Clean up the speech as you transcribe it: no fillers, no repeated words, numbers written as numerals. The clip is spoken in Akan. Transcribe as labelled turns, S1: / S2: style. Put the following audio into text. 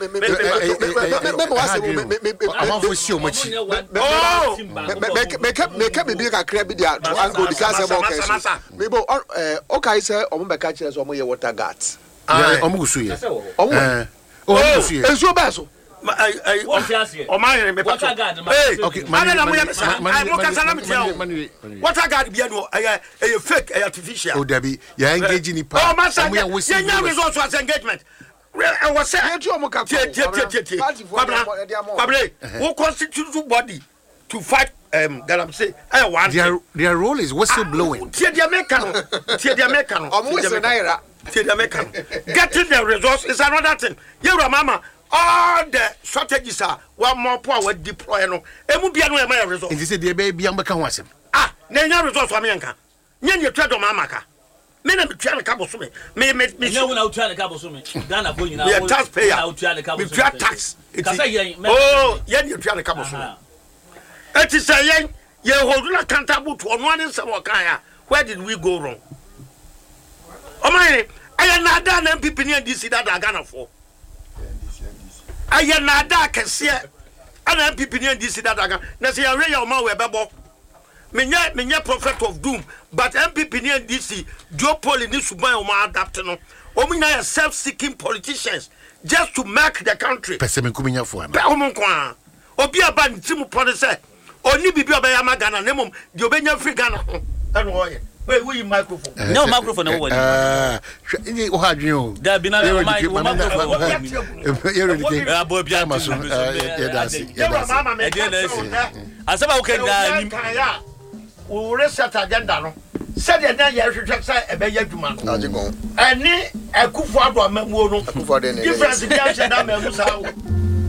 S1: Water guard be a fake artificial.
S2: Oh, Debbie, you're engaging in part.
S1: Oh, Master, you're results was engagement. I was saying, who constitutes body to fight Galam say, I want
S2: their role is whistleblowing.
S1: Getting the results is another thing. You remember all the strategies are one more power deploy no. Emu bia no e my results.
S2: And you say the baby ambeka wasem.
S1: Ah, na nya results wa me nka. Nya nye twa do mama ka. Me na me twa na kabo so me. Me
S3: nya wo na twa na kabo so me. Ghana ko nyina
S1: wo. Taxpayer.
S3: Na twa na kabo so.
S1: Me twa tax.
S3: Kasa yen.
S1: Oh, yen nye twa na kabo so. It is a yen ye hold na accountable to one nsem wo kan ya. Where did we go wrong? Oh my, I am not done MPP near DC that I Ghana for. I am not that can see an MPP near DC that I got. Now see a real man where Babo. Me prophet of doom, but MPP near DC, Joe Paul needs to buy my adaptation. Omina self-seeking politicians just to make the country.
S2: Person coming up for him.
S1: Obia ban timu policy. Only be Bayama Ghana, Nemum, the Obenya free Ghana. And why? Wait, we microphone.
S3: No microphone. No one.
S2: You had you.
S3: There been a microphone. I said, okay,
S1: we will set agenda. Said that you should say a better man. And a Kufa, difference in the